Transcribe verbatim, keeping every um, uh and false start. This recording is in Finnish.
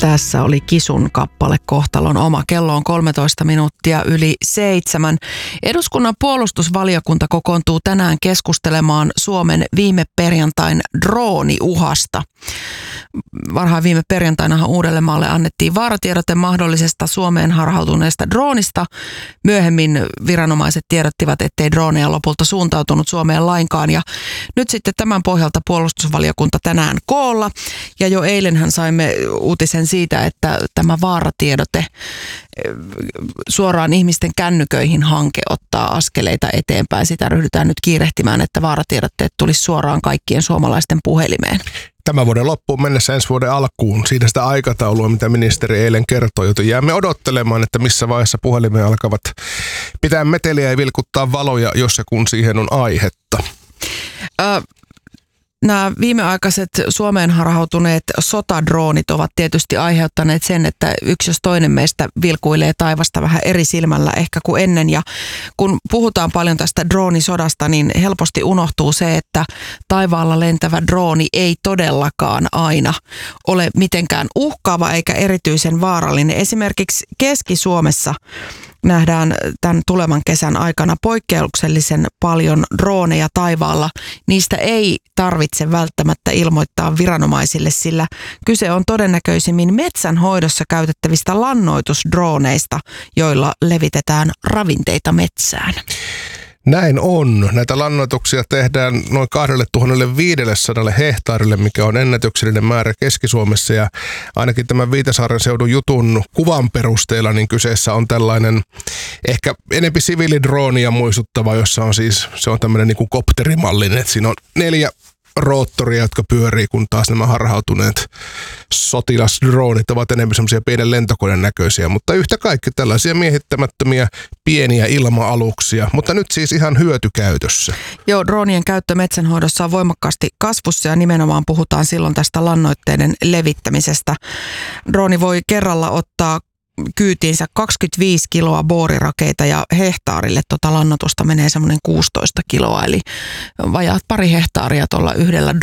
Tässä oli Kisun kappale Kohtalon oma. Kello on kolmetoista minuuttia yli seitsemän. Eduskunnan puolustusvaliokunta kokoontuu tänään keskustelemaan Suomen viime perjantain drooniuhasta. Varhaan viime perjantainahan Uudellemaalle annettiin vaaratiedote mahdollisesta Suomeen harhautuneesta droonista. Myöhemmin viranomaiset tiedottivat, ettei drooneja lopulta suuntautunut Suomeen lainkaan. Ja nyt sitten tämän pohjalta puolustusvaliokunta tänään koolla. Ja jo eilenhän saimme uutisen siitä, että tämä vaaratiedote suoraan ihmisten kännyköihin hanke ottaa askeleita eteenpäin. Sitä ryhdytään nyt kiirehtimään, että vaaratiedotteet tulisi suoraan kaikkien suomalaisten puhelimeen. Tämän vuoden loppuun mennessä ensi vuoden alkuun. Siitä sitä aikataulua, mitä ministeri eilen kertoi, joten jäämme odottelemaan, että missä vaiheessa puhelimeen alkavat pitää meteliä ja vilkuttaa valoja, jos ja kun siihen on aihetta. Ö- Nämä viimeaikaiset Suomeen harhautuneet sotadroonit ovat tietysti aiheuttaneet sen, että yksi jos toinen meistä vilkuilee taivasta vähän eri silmällä ehkä kuin ennen. Ja kun puhutaan paljon tästä droonisodasta, niin helposti unohtuu se, että taivaalla lentävä drooni ei todellakaan aina ole mitenkään uhkaava eikä erityisen vaarallinen. Esimerkiksi Keski-Suomessa nähdään tämän tulevan kesän aikana poikkeuksellisen paljon drooneja taivaalla. Niistä ei tarvitse välttämättä ilmoittaa viranomaisille, sillä kyse on todennäköisimmin metsänhoidossa käytettävistä lannoitusdrooneista, joilla levitetään ravinteita metsään. Näin on. Näitä lannoituksia tehdään noin kaksituhattaviisisataa hehtaarille, mikä on ennätyksellinen määrä Keski-Suomessa. Ja ainakin tämän Viitasaaren seudun jutun kuvan perusteella, niin kyseessä on tällainen ehkä enempi siviilidroonia muistuttava, jossa on siis, se on tämmöinen niin kuin kopterimallinen, että siinä on neljä roottoria, jotka pyörii, kun taas nämä harhautuneet sotilasdroonit ovat enemmän semmoisia pienen lentokoneen näköisiä, mutta yhtä kaikki tällaisia miehittämättömiä pieniä ilma-aluksia, mutta nyt siis ihan hyötykäytössä. Joo, droonien käyttö metsänhoidossa on voimakkaasti kasvussa ja nimenomaan puhutaan silloin tästä lannoitteiden levittämisestä. Drooni voi kerralla ottaa kyytiinsä kaksikymmentäviisi kiloa boorirakeita ja hehtaarille tota lannoitusta menee semmoinen kuusitoista kiloa, eli vajaat pari hehtaaria tuolla yhdellä